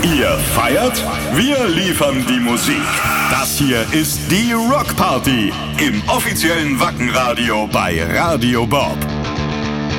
Ihr feiert? Wir liefern die Musik. Das hier ist die Rock Party im offiziellen Wacken Radio bei Radio Bob.